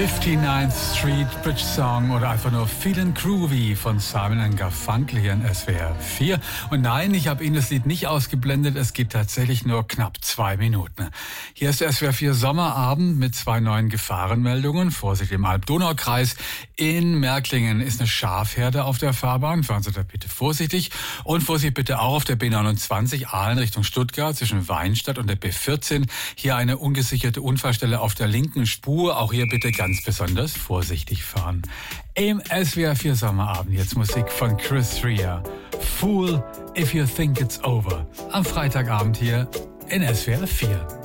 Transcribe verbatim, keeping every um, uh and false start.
fifty-ninth Street Bridge Song oder einfach nur Feelin' Groovy von Simon and Garfunkel hier in S W R vier. Und nein, ich habe Ihnen das Lied nicht ausgeblendet, es geht tatsächlich nur knapp zwei Minuten. Hier ist der S W R vier Sommerabend mit zwei neuen Gefahrenmeldungen. Vorsicht im Alb-Donau-Kreis. In Märklingen ist eine Schafherde auf der Fahrbahn. Fahren Sie da bitte vorsichtig. Und Vorsicht bitte auch auf der B neunundzwanzig Aalen Richtung Stuttgart zwischen Weinstadt und der B vierzehn. Hier eine ungesicherte Unfallstelle auf der linken Spur. Auch hier bitte ganz besonders vorsichtig fahren. Im S W R vier Sommerabend jetzt Musik von Chris Rea. Fool if you think it's over. Am Freitagabend hier in S W R vier.